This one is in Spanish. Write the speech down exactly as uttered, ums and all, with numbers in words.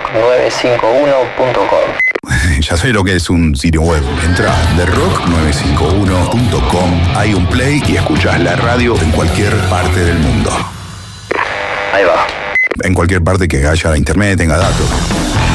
nueve cinco uno punto com. Ya sé lo que es un sitio web. Entra the rock nueve cinco uno punto com, hay un play y escuchás la radio en cualquier parte del mundo. Ahí va. En cualquier parte que haya internet, tenga datos.